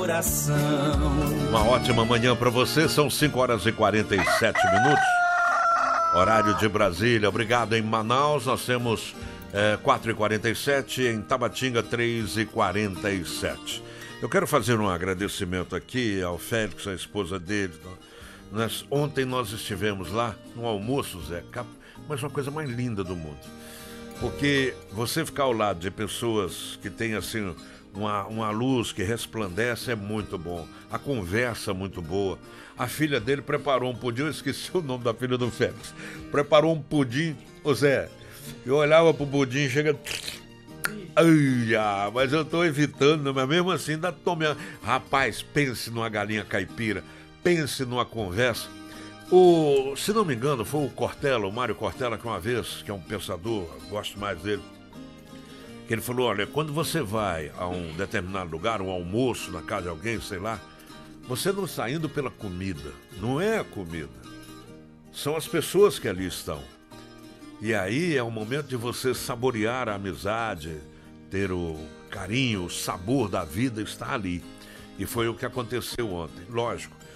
coração. Uma ótima manhã para você, são 5h47, horário de Brasília. Obrigado em Manaus, nós temos 4h47, em Tabatinga 3h47. Eu quero fazer um agradecimento aqui ao Félix, a esposa dele. Ontem nós estivemos lá no almoço, Zé, mas uma coisa mais linda do mundo. Porque você ficar ao lado de pessoas que têm assim uma luz que resplandece é muito bom. A conversa é muito boa. A filha dele preparou um pudim, eu esqueci o nome da filha do Félix. Preparou um pudim, ô Zé, eu olhava pro pudim e chega... Ai, mas eu tô evitando, mas mesmo assim ainda tomei... Rapaz, pense numa galinha caipira, pense numa conversa. Se não me engano, foi o Cortella, o Mário Cortella, que uma vez, que é um pensador, gosto mais dele, que ele falou, olha, quando você vai a um determinado lugar, um almoço na casa de alguém, sei lá, você não está indo pela comida, não é a comida, são as pessoas que ali estão. E aí é o momento de você saborear a amizade, ter o carinho, o sabor da vida está ali. E foi o que aconteceu ontem. Lógico,